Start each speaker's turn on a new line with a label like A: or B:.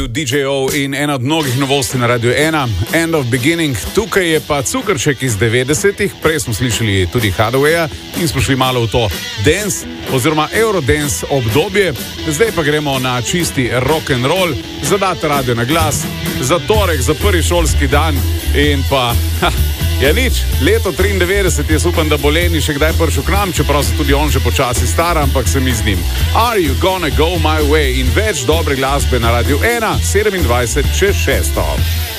A: DJ-ov in ena od mnogih novosti na Radio 1, End of Beginning. Tukaj je pa Cukrček iz 90-ih, prej smo slišali tudi Hathawaya in smo šli malo v to dance oziroma Eurodance obdobje. Zdaj pa gremo na čisti rock'n'roll, zadate radio na glas, za torek, za prvi šolski dan in pa... Ja nič, leto 93, jaz upam, da bo Leni še kdaj prišel k nam, čeprav se tudi on že počasi stara, ampak se mi z njim. Are you gonna go my way? In več dobre glasbe na Radio 1, 27 čez 6.